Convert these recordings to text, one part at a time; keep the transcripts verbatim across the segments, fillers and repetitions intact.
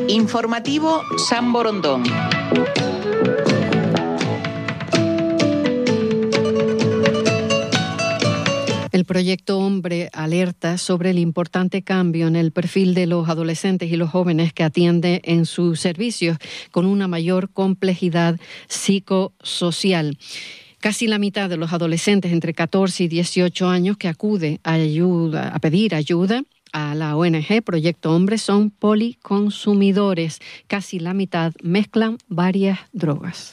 Informativo San Borondón. El proyecto Hombre alerta sobre el importante cambio en el perfil de los adolescentes y los jóvenes que atiende en sus servicios, con una mayor complejidad psicosocial. Casi la mitad de los adolescentes entre catorce y dieciocho años que acude a, ayuda, a pedir ayuda a la O N G Proyecto Hombre son policonsumidores. Casi la mitad mezclan varias drogas.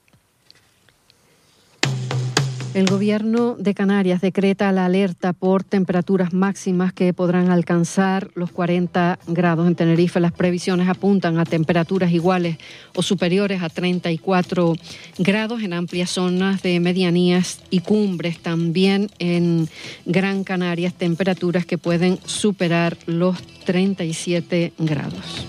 El Gobierno de Canarias decreta la alerta por temperaturas máximas que podrán alcanzar los cuarenta grados en Tenerife. Las previsiones apuntan a temperaturas iguales o superiores a treinta y cuatro grados en amplias zonas de medianías y cumbres. También en Gran Canaria, temperaturas que pueden superar los treinta y siete grados.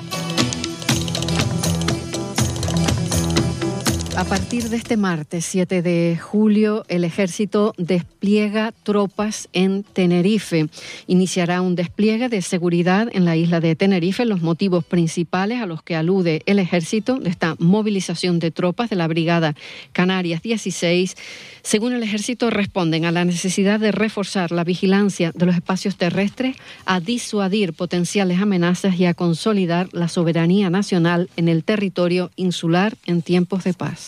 A partir de este martes siete de julio, el Ejército despliega tropas en Tenerife. Iniciará un despliegue de seguridad en la isla de Tenerife. Los motivos principales a los que alude el Ejército de esta movilización de tropas de la Brigada Canarias dieciséis, según el Ejército, responden a la necesidad de reforzar la vigilancia de los espacios terrestres, a disuadir potenciales amenazas y a consolidar la soberanía nacional en el territorio insular en tiempos de paz.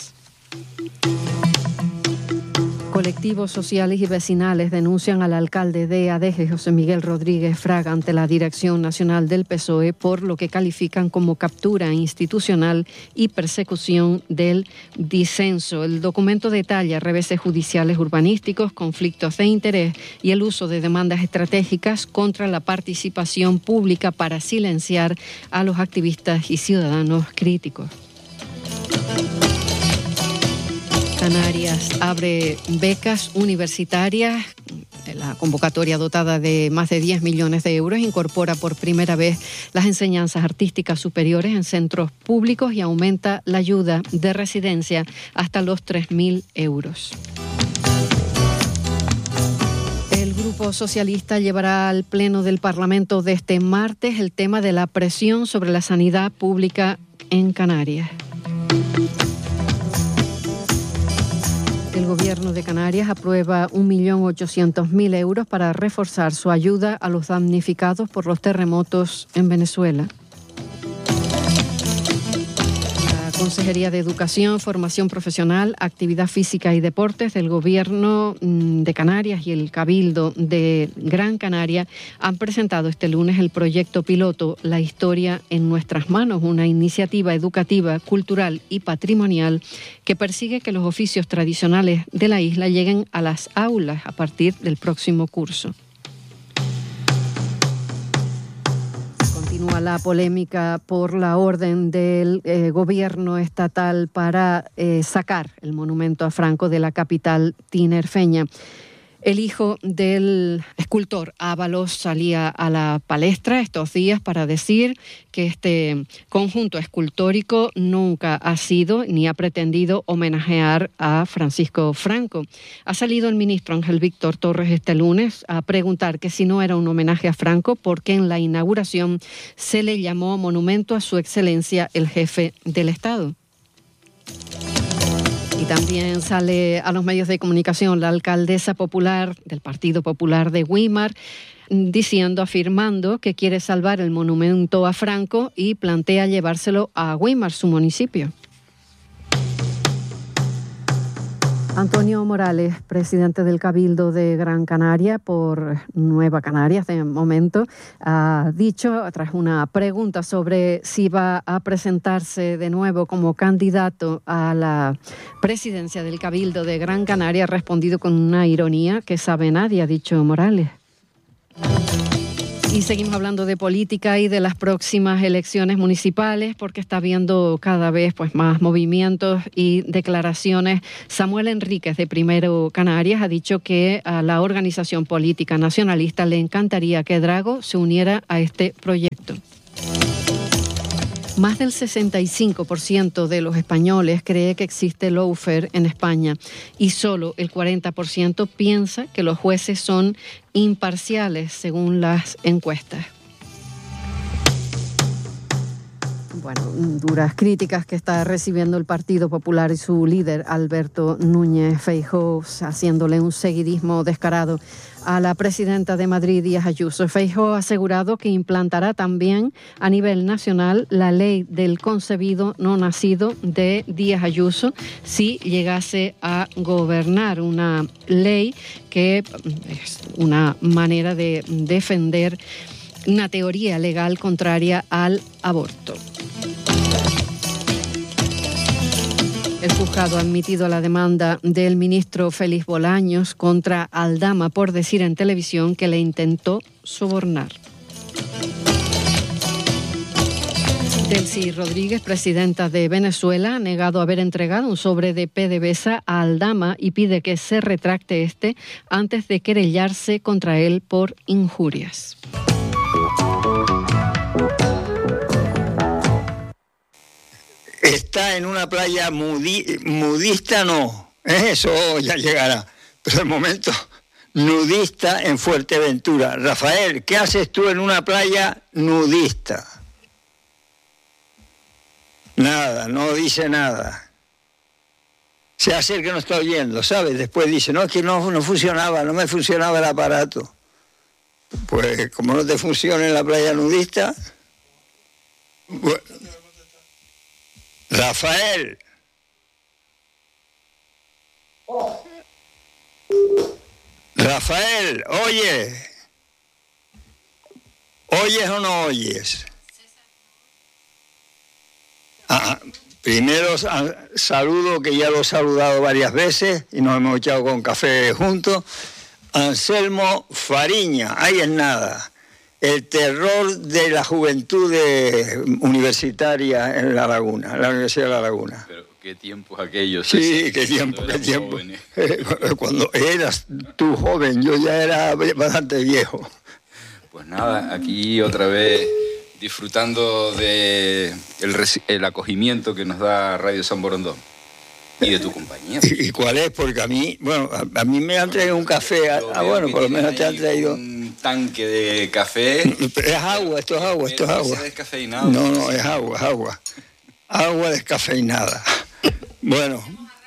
Colectivos sociales y vecinales denuncian al alcalde de Adeje, José Miguel Rodríguez Fraga, ante la Dirección Nacional del P S O E por lo que califican como captura institucional y persecución del disenso. El documento detalla reveses judiciales urbanísticos, conflictos de interés y el uso de demandas estratégicas contra la participación pública para silenciar a los activistas y ciudadanos críticos. Canarias abre becas universitarias. La convocatoria, dotada de más de diez millones de euros, incorpora por primera vez las enseñanzas artísticas superiores en centros públicos y aumenta la ayuda de residencia hasta los tres mil euros. El Grupo Socialista llevará al Pleno del Parlamento de este martes el tema de la presión sobre la sanidad pública en Canarias. El Gobierno de Canarias aprueba un millón ochocientos mil euros para reforzar su ayuda a los damnificados por los terremotos en Venezuela. La Consejería de Educación, Formación Profesional, Actividad Física y Deportes del Gobierno de Canarias y el Cabildo de Gran Canaria han presentado este lunes el proyecto piloto La Historia en Nuestras Manos, una iniciativa educativa, cultural y patrimonial que persigue que los oficios tradicionales de la isla lleguen a las aulas a partir del próximo curso. Continúa la polémica por la orden del eh, gobierno estatal para eh, sacar el monumento a Franco de la capital tinerfeña. El hijo del escultor Ábalos salía a la palestra estos días para decir que este conjunto escultórico nunca ha sido ni ha pretendido homenajear a Francisco Franco. Ha salido el ministro Ángel Víctor Torres este lunes a preguntar que si no era un homenaje a Franco, por qué en la inauguración se le llamó monumento a su excelencia el jefe del Estado. Y también sale a los medios de comunicación la alcaldesa popular del Partido Popular de Güímar diciendo, afirmando que quiere salvar el monumento a Franco y plantea llevárselo a Güímar, su municipio. Antonio Morales, presidente del Cabildo de Gran Canaria por Nueva Canarias de momento, ha dicho, tras una pregunta sobre si va a presentarse de nuevo como candidato a la presidencia del Cabildo de Gran Canaria, ha respondido con una ironía que sabe nadie, ha dicho Morales. Y seguimos hablando de política y de las próximas elecciones municipales, porque está habiendo cada vez pues más movimientos y declaraciones. Samuel Enríquez, de Primero Canarias, ha dicho que a la organización política nacionalista le encantaría que Drago se uniera a este proyecto. Más del sesenta y cinco por ciento de los españoles cree que existe lawfare en España y solo el cuarenta por ciento piensa que los jueces son imparciales, según las encuestas. Bueno, duras críticas que está recibiendo el Partido Popular y su líder, Alberto Núñez Feijóo, haciéndole un seguidismo descarado a la presidenta de Madrid, Díaz Ayuso. Feijóo ha asegurado que implantará también a nivel nacional la ley del concebido no nacido de Díaz Ayuso si llegase a gobernar, una ley que es una manera de defender una teoría legal contraria al aborto. El juzgado ha admitido la demanda del ministro Félix Bolaños contra Aldama por decir en televisión que le intentó sobornar. Delcy Rodríguez, presidenta de Venezuela, ha negado haber entregado un sobre de PDVSA a Aldama y pide que se retracte este antes de querellarse contra él por injurias. Está en una playa mudi, mudista, no, eso ya llegará, pero de momento nudista en Fuerteventura. Rafael, ¿qué haces tú en una playa nudista? Nada, no dice nada. Se hace el que no está oyendo, ¿sabes? Después dice, no, es que no, no funcionaba, no me funcionaba el aparato. Pues como no te funciona en la playa nudista... Bueno, Rafael. Rafael, oye. ¿Oyes o no oyes? Ah, primero saludo, que ya lo he saludado varias veces y nos hemos echado con café juntos. Anselmo Fariña, ahí es nada. El terror de la juventud de, universitaria en La Laguna, en la Universidad de La Laguna. Pero qué tiempos aquellos. Sí, qué tiempo, qué tiempo. Cuando eras tú joven, yo ya era bastante viejo. Pues nada, aquí otra vez disfrutando de el, el acogimiento que nos da Radio San Borondón. Y de tu compañía. ¿Y cuál es? Porque a mí, bueno, a, a mí me han traído un café. Ah, bueno, por lo menos te han traído un tanque de café. Es agua, esto es agua, esto es agua. ¿Es descafeinado? No, no, es agua, es agua. Agua descafeinada. Bueno,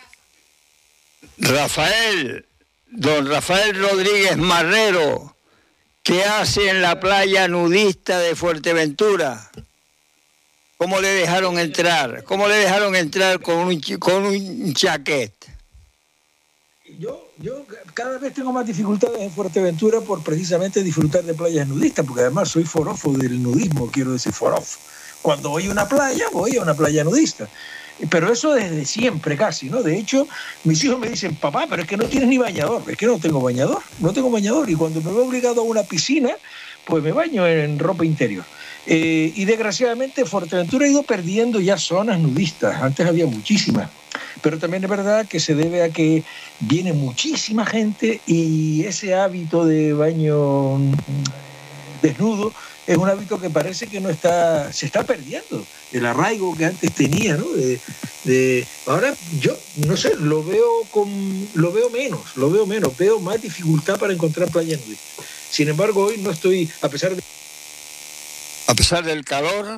Rafael, don Rafael Rodríguez Marrero, ¿qué hace en la playa nudista de Fuerteventura? ¿Cómo le dejaron entrar? ¿Cómo le dejaron entrar con un, con un chaquete? Yo, yo cada vez tengo más dificultades en Fuerteventura por precisamente disfrutar de playas nudistas, porque además soy forofo del nudismo, quiero decir forofo. Cuando voy a una playa, voy a una playa nudista. Pero eso desde siempre casi, ¿no? De hecho, mis hijos me dicen, papá, pero es que no tienes ni bañador. Es que no tengo bañador, no tengo bañador. Y cuando me veo obligado a una piscina, pues me baño en ropa interior. Eh, y desgraciadamente Fuerteventura ha ido perdiendo ya zonas nudistas. Antes había muchísimas, pero también es verdad que se debe a que viene muchísima gente y ese hábito de baño desnudo es un hábito que parece que no está, se está perdiendo, el arraigo que antes tenía, ¿no? De, de, ahora yo no sé, lo veo con, lo veo menos, lo veo menos, veo más dificultad para encontrar playas nudistas. Sin embargo, hoy no estoy, a pesar de A pesar del calor,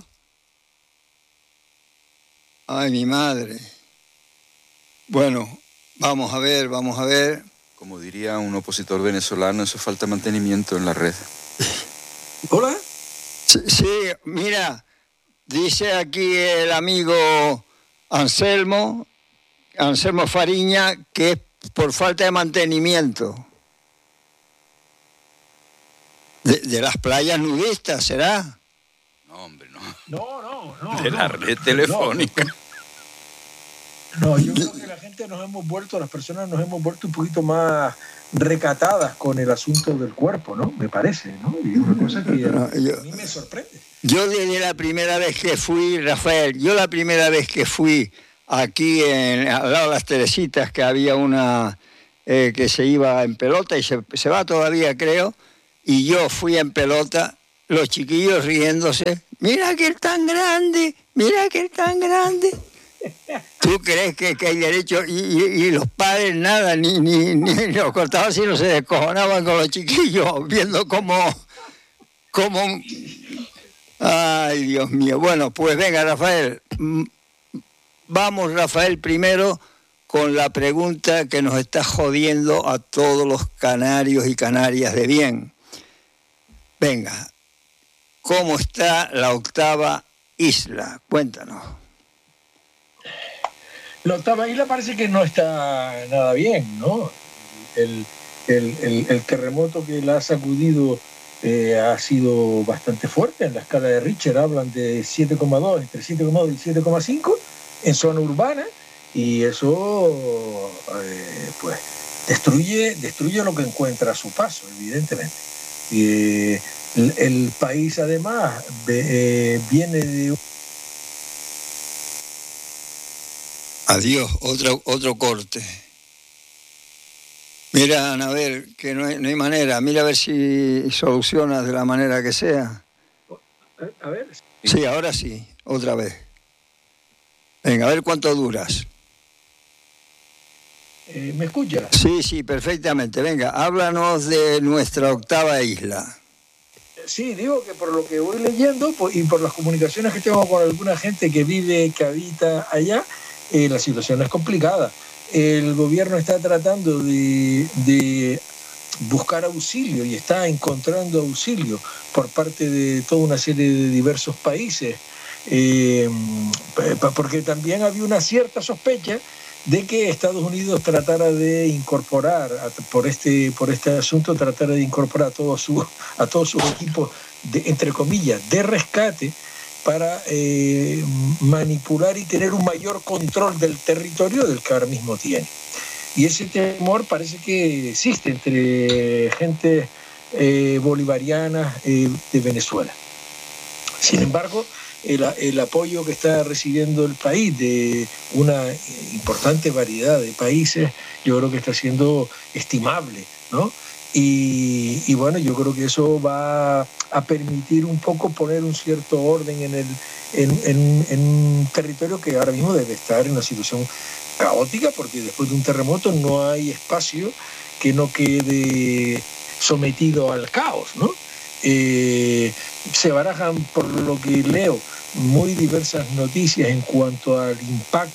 ay, mi madre. Bueno, vamos a ver, vamos a ver. Como diría un opositor venezolano, eso falta mantenimiento en la red. ¿Hola? Sí, sí, mira, dice aquí el amigo Anselmo, Anselmo Fariña, que es por falta de mantenimiento. De, de las playas nudistas, ¿será? No, hombre, no. No, no, no. De no, la red telefónica. No, no, yo creo que la gente nos hemos vuelto, las personas nos hemos vuelto un poquito más recatadas con el asunto del cuerpo, ¿no? Me parece, ¿no? Y es una cosa que no, yo, a mí me sorprende. Yo desde la primera vez que fui, Rafael, yo la primera vez que fui aquí en, al lado de las Teresitas, que había una eh, que se iba en pelota y se, se va todavía, creo, y yo fui en pelota, los chiquillos riéndose, mira que es tan grande, mira que es tan grande. ¿Tú crees que, que hay derecho? Y, y, y los padres nada, ni, ni, ni los cortaban, sino se descojonaban con los chiquillos, viendo cómo, cómo Ay, Dios mío. Bueno, pues venga, Rafael. Vamos, Rafael, primero con la pregunta que nos está jodiendo a todos los canarios y canarias de bien. Venga, ¿cómo está la octava isla? Cuéntanos. La octava isla parece que no está nada bien, ¿no? El, el, el, el terremoto que la ha sacudido eh, ha sido bastante fuerte. En la escala de Richter hablan de siete coma dos, entre siete coma dos y siete coma cinco en zona urbana, y eso eh, pues destruye, destruye lo que encuentra a su paso, evidentemente. Eh, el, el país además eh, viene de... Adiós, otro, otro corte. Mira, Anabel, que no hay, no hay manera. Mira a ver si solucionas de la manera que sea. A ver. Sí, ahora sí, otra vez. Venga, a ver cuánto duras. Eh, ¿Me escuchas? Sí, sí, perfectamente. Venga, háblanos de nuestra octava isla. Sí, digo que por lo que voy leyendo y por las comunicaciones que tengo con alguna gente que vive, que habita allá, eh, la situación es complicada. El gobierno está tratando de, de buscar auxilio y está encontrando auxilio por parte de toda una serie de diversos países, eh, porque también había una cierta sospecha de que Estados Unidos tratara de incorporar, por este, por este asunto, tratara de incorporar a todos sus a todos sus equipos, de, entre comillas, de rescate, para eh, manipular y tener un mayor control del territorio del que ahora mismo tiene. Y ese temor parece que existe entre gente eh, bolivariana eh, de Venezuela. Sin embargo, el, el apoyo que está recibiendo el país de una importante variedad de países, yo creo que está siendo estimable, ¿no? Y, y bueno, yo creo que eso va a permitir un poco poner un cierto orden en, el, en, en, en un territorio que ahora mismo debe estar en una situación caótica, porque después de un terremoto no hay espacio que no quede sometido al caos, ¿no? Eh, se barajan, por lo que leo, muy diversas noticias en cuanto al impacto